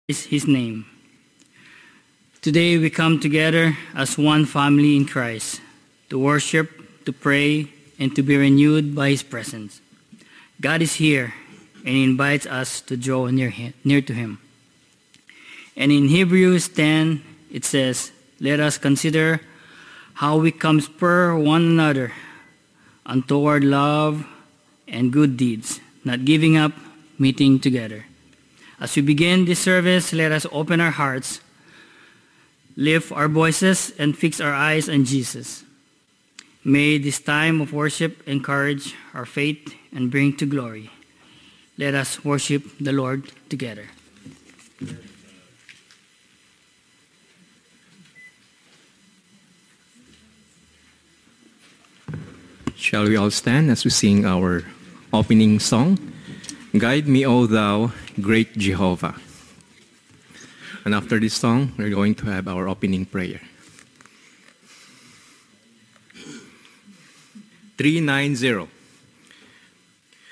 is His name. Today we come together as one family in Christ to worship, to pray, and to be renewed by His presence. God is here and He invites us to draw near to Him. And in Hebrews 10, it says, "Let us consider how we can spur one another on toward love and good deeds, not giving up meeting together." As we begin this service, let us open our hearts, lift our voices, and fix our eyes on Jesus. May this time of worship encourage our faith and bring to glory. Let us worship the Lord together. Shall we all stand as we sing our opening song, "Guide Me, O Thou, Great Jehovah." And after this song, we're going to have our opening prayer. 390.